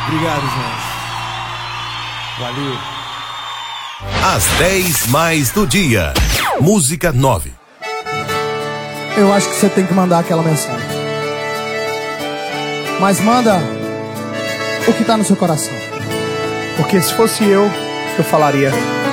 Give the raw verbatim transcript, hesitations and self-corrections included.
Obrigado, gente. Valeu. Às dez mais do dia. Música nove. Eu acho que você tem que mandar aquela mensagem. Mas manda o que tá no seu coração. Porque se fosse eu, eu falaria: